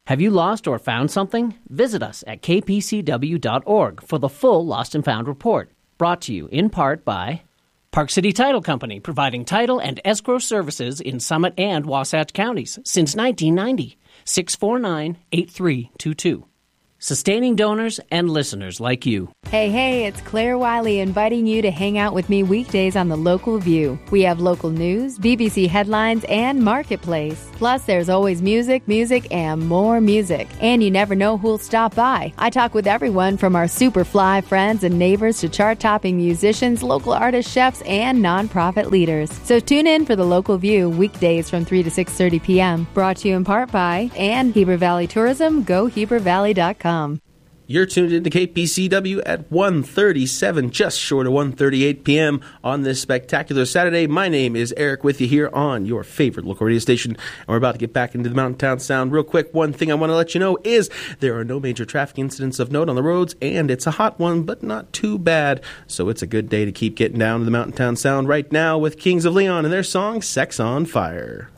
Have you lost or found something? Visit us at kpcw.org for the full Lost and Found report. Brought to you in part by Park City Title Company, providing title and escrow services in Summit and Wasatch counties since 1990. 649-8322. Sustaining donors and listeners like you. Hey, it's Claire Wiley inviting you to hang out with me weekdays on The Local View. We have local news, BBC headlines, and Marketplace. Plus, there's always music, and more music. And you never know who'll stop by. I talk with everyone from our super fly friends and neighbors to chart-topping musicians, local artists, chefs, and nonprofit leaders. So tune in for The Local View weekdays from 3 to 6:30 p.m. Brought to you in part by Heber Valley Tourism, GoHeberValley.com. You're tuned into KPCW at 1:37, just short of 1:38 p.m. on this spectacular Saturday. My name is Eric, with you here on your favorite local radio station, and we're about to get back into the Mountain Town Sound real quick. One thing I want to let you know is there are no major traffic incidents of note on the roads, and it's a hot one, but not too bad. So it's a good day to keep getting down to the Mountain Town Sound right now with Kings of Leon and their song, Sex on Fire.